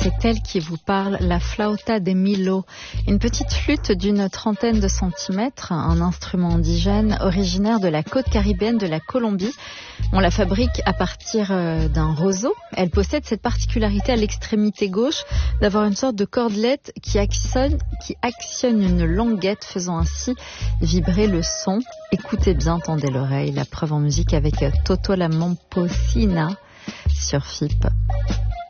c'est elle qui vous parle, la flauta de Milo, une petite flûte d'une trentaine de centimètres, un instrument indigène originaire de la côte caribéenne de la Colombie. On la fabrique à partir d'un roseau. Elle possède cette particularité à l'extrémité gauche d'avoir une sorte de cordelette qui actionne une languette, faisant ainsi vibrer le son. Écoutez bien, tendez l'oreille, la preuve en musique avec Toto la Momposina sur FIP.